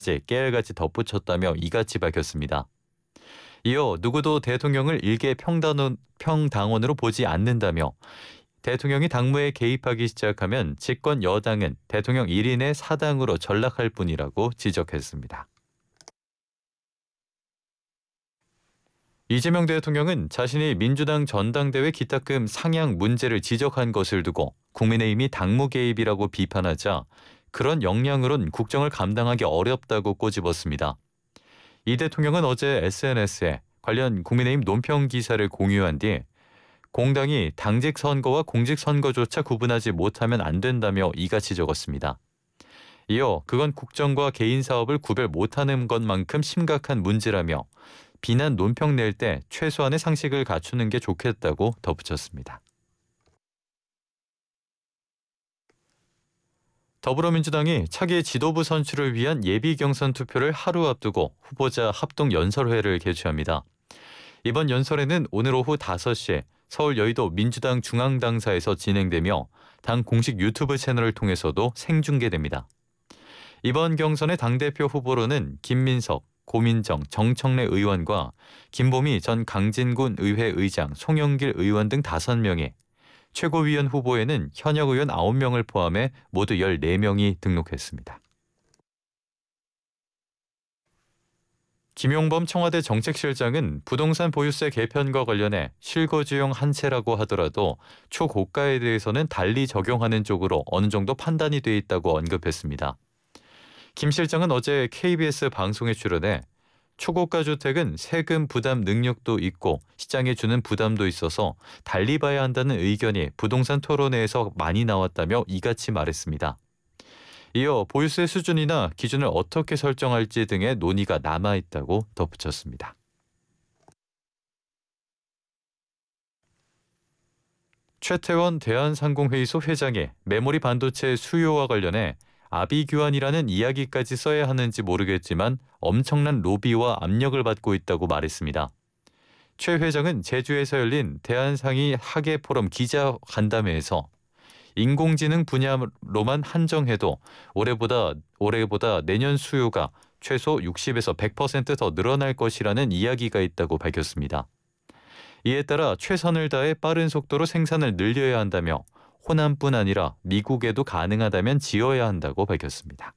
깨알같이 덧붙였다며 이같이 밝혔습니다. 이어 누구도 대통령을 일개 평당원으로 보지 않는다며 대통령이 당무에 개입하기 시작하면 집권 여당은 대통령 1인의 사당으로 전락할 뿐이라고 지적했습니다. 이재명 대통령은 자신이 민주당 전당대회 기탁금 상향 문제를 지적한 것을 두고 국민의힘이 당무 개입이라고 비판하자 그런 역량으론 국정을 감당하기 어렵다고 꼬집었습니다. 이 대통령은 어제 SNS에 관련 국민의힘 논평 기사를 공유한 뒤 공당이 당직 선거와 공직 선거조차 구분하지 못하면 안 된다며 이같이 적었습니다. 이어 그건 국정과 개인 사업을 구별 못하는 것만큼 심각한 문제라며 비난 논평 낼 때 최소한의 상식을 갖추는 게 좋겠다고 덧붙였습니다. 더불어민주당이 차기 지도부 선출을 위한 예비 경선 투표를 하루 앞두고 후보자 합동 연설회를 개최합니다. 이번 연설회는 오늘 오후 5시에 서울 여의도 민주당 중앙당사에서 진행되며 당 공식 유튜브 채널을 통해서도 생중계됩니다. 이번 경선의 당대표 후보로는 김민석, 고민정, 정청래 의원과 김보미 전 강진군 의회 의장, 송영길 의원 등 5명이, 최고위원 후보에는 현역 의원 9명을 포함해 모두 14명이 등록했습니다. 김용범 청와대 정책실장은 부동산 보유세 개편과 관련해 실거주용 한 채라고 하더라도 초고가에 대해서는 달리 적용하는 쪽으로 어느 정도 판단이 돼 있다고 언급했습니다. 김 실장은 어제 KBS 방송에 출연해 초고가 주택은 세금 부담 능력도 있고 시장에 주는 부담도 있어서 달리 봐야 한다는 의견이 부동산 토론회에서 많이 나왔다며 이같이 말했습니다. 이어 보유세 수준이나 기준을 어떻게 설정할지 등의 논의가 남아있다고 덧붙였습니다. 최태원 대한상공회의소 회장이 메모리 반도체 수요와 관련해 아비규환이라는 이야기까지 써야 하는지 모르겠지만 엄청난 로비와 압력을 받고 있다고 말했습니다. 최 회장은 제주에서 열린 대한상의 학예포럼 기자간담회에서 인공지능 분야로만 한정해도 올해보다 내년 수요가 최소 60에서 100% 더 늘어날 것이라는 이야기가 있다고 밝혔습니다. 이에 따라 최선을 다해 빠른 속도로 생산을 늘려야 한다며 호남뿐 아니라 미국에도 가능하다면 지어야 한다고 밝혔습니다.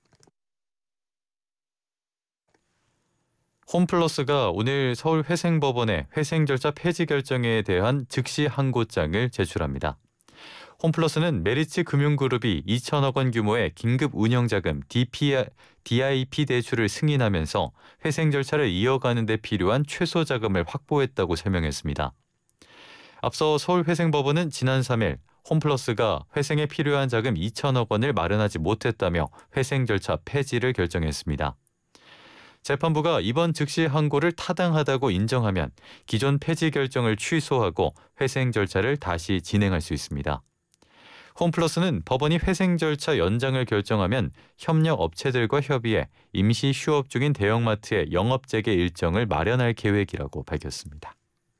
홈플러스가 오늘 서울 회생법원에 회생 절차 폐지 결정에 대한 즉시 항고장을 제출합니다. 홈플러스는 메리츠 금융그룹이 2천억 원 규모의 긴급 운영자금 DIP 대출을 승인하면서 회생 절차를 이어가는 데 필요한 최소 자금을 확보했다고 설명했습니다. 앞서 서울회생법원은 지난 3일 홈플러스가 회생에 필요한 자금 2천억 원을 마련하지 못했다며 회생 절차 폐지를 결정했습니다. 재판부가 이번 즉시 항고를 타당하다고 인정하면 기존 폐지 결정을 취소하고 회생 절차를 다시 진행할 수 있습니다. 홈플러스는 법원이 회생 절차 연장을 결정하면 협력 업체들과 협의해 임시 휴업 중인 대형마트의 영업 재개 일정을 마련할 계획이라고 밝혔습니다.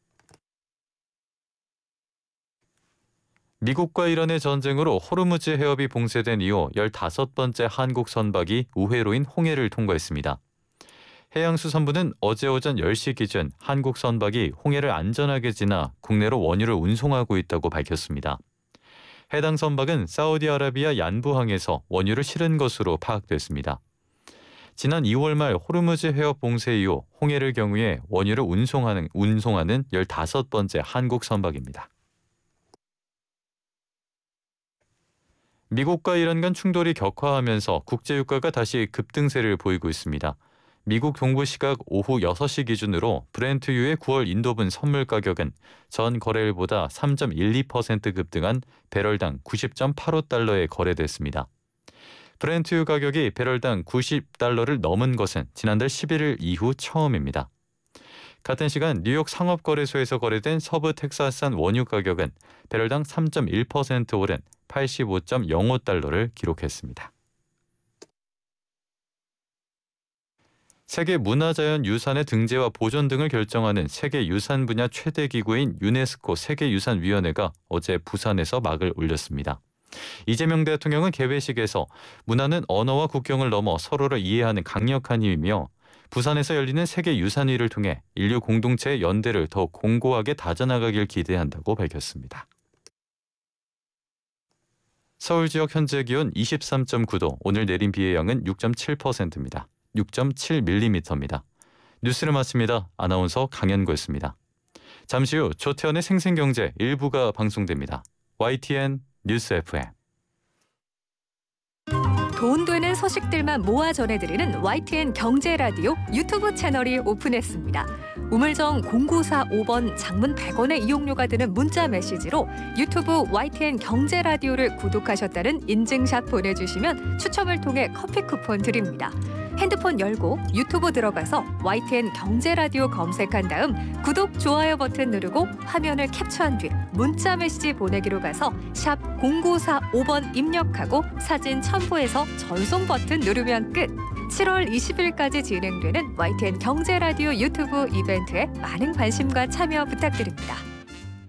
미국과 이란의 전쟁으로 호르무즈 해협이 봉쇄된 이후 15번째 한국 선박이 우회로인 홍해를 통과했습니다. 해양수산부는 어제 오전 10시 기준 한국 선박이 홍해를 안전하게 지나 국내로 원유를 운송하고 있다고 밝혔습니다. 해당 선박은 사우디아라비아 얀부항에서 원유를 실은 것으로 파악됐습니다. 지난 2월 말 호르무즈 해협 봉쇄 이후 홍해를 경유해 원유를 운송하는 15번째 한국 선박입니다. 미국과 이란 간 충돌이 격화하면서 국제유가가 다시 급등세를 보이고 있습니다. 미국 동부 시각 오후 6시 기준으로 브렌트유의 9월 인도분 선물 가격은 전 거래일보다 3.12% 급등한 배럴당 90.85달러에 거래됐습니다. 브렌트유 가격이 배럴당 90달러를 넘은 것은 지난달 11일 이후 처음입니다. 같은 시간 뉴욕 상업거래소에서 거래된 서부 텍사스산 원유 가격은 배럴당 3.1% 오른 85.05달러를 기록했습니다. 세계 문화자연유산의 등재와 보존 등을 결정하는 세계 유산 분야 최대 기구인 유네스코 세계유산위원회가 어제 부산에서 막을 올렸습니다. 이재명 대통령은 개회식에서 문화는 언어와 국경을 넘어 서로를 이해하는 강력한 힘이며 부산에서 열리는 세계유산위를 통해 인류 공동체의 연대를 더욱 공고하게 다져나가길 기대한다고 밝혔습니다. 서울 지역 현재 기온 23.9도, 오늘 내린 비의 양은 6.7%입니다. 6.7mm입니다. 뉴스를 마칩니다. 아나운서 강현구였습니다. 잠시 후 조태현의 생생경제 일부가 방송됩니다. YTN 뉴스 FM. 돈 되는 소식들만 모아 전해드리는 YTN 경제라디오 유튜브 채널이 오픈했습니다. 우물정 0945번 장문 100원의 이용료가 드는 문자 메시지로 유튜브 YTN 경제라디오를 구독하셨다는 인증샷 보내주시면 추첨을 통해 커피 쿠폰 드립니다. 핸드폰 열고 유튜브 들어가서 YTN 경제라디오 검색한 다음 구독, 좋아요 버튼 누르고 화면을 캡처한 뒤 문자 메시지 보내기로 가서 샵 0945번 입력하고 사진 첨부해서 전송 버튼 누르면 끝. 7월 20일까지 진행되는 YTN 경제라디오 유튜브 이벤트에 많은 관심과 참여 부탁드립니다.